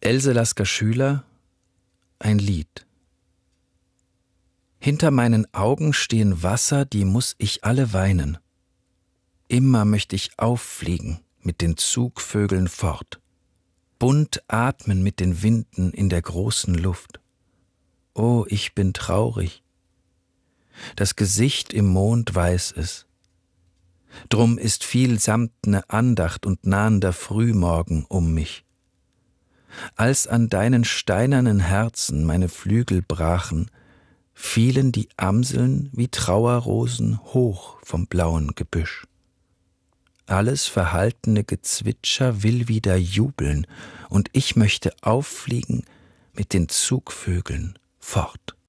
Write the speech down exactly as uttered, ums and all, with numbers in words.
Else Lasker Schüler, ein Lied. Hinter meinen Augen stehen Wasser, die muß ich alle weinen. Immer möcht ich auffliegen mit den Zugvögeln fort, bunt atmen mit den Winden in der großen Luft. Oh, ich bin traurig. Das Gesicht im Mond weiß es. Drum ist viel samtne Andacht und nahender Frühmorgen um mich. Als an deinen steinernen Herzen meine Flügel brachen, fielen die Amseln wie Trauerrosen hoch vom blauen Gebüsch. Alles verhaltene Gezwitscher will wieder jubeln, und ich möchte auffliegen mit den Zugvögeln fort.